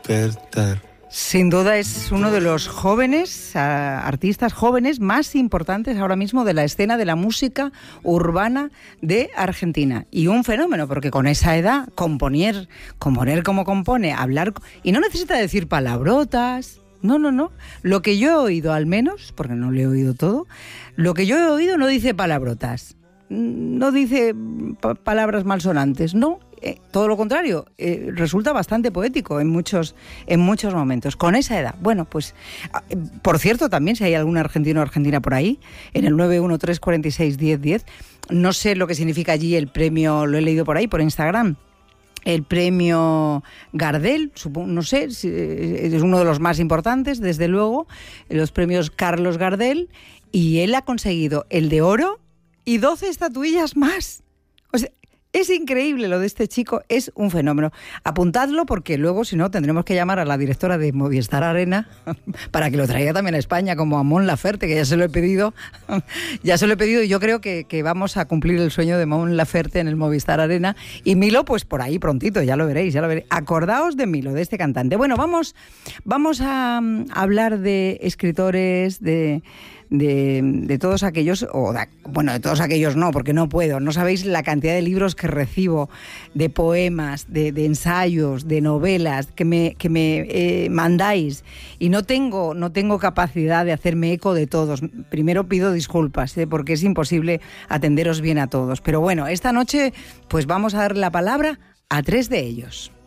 despertar. Sin duda es uno de los jóvenes, artistas jóvenes más importantes ahora mismo de la escena de la música urbana de Argentina. Y un fenómeno, porque con esa edad, componer como compone, hablar... Y no necesita decir palabrotas, no. Lo que yo he oído al menos, porque no le he oído todo, lo que yo he oído no dice palabrotas, no dice palabras malsonantes, no. Todo lo contrario, resulta bastante poético en muchos momentos, con esa edad. Bueno, pues, por cierto, también si hay algún argentino o argentina por ahí, en el 913461010, no sé lo que significa allí el premio, lo he leído por ahí, por Instagram, el premio Gardel, no sé, es uno de los más importantes, desde luego, los premios Carlos Gardel, y él ha conseguido el de oro y 12 estatuillas más. O sea, es increíble lo de este chico, es un fenómeno. Apuntadlo porque luego, si no, tendremos que llamar a la directora de Movistar Arena para que lo traiga también a España, como a Mon Laferte, que ya se lo he pedido. Y yo creo que vamos a cumplir el sueño de Mon Laferte en el Movistar Arena. Y Milo, pues por ahí prontito, ya lo veréis. Acordaos de Milo, de este cantante. Bueno, vamos a hablar de escritores, de todos aquellos, de todos aquellos no, porque no puedo, no sabéis la cantidad de libros que recibo, de poemas, de ensayos, de novelas que me mandáis, y no tengo capacidad de hacerme eco de todos. Primero pido disculpas, porque es imposible atenderos bien a todos, pero bueno, esta noche pues vamos a dar la palabra a 3 de ellos.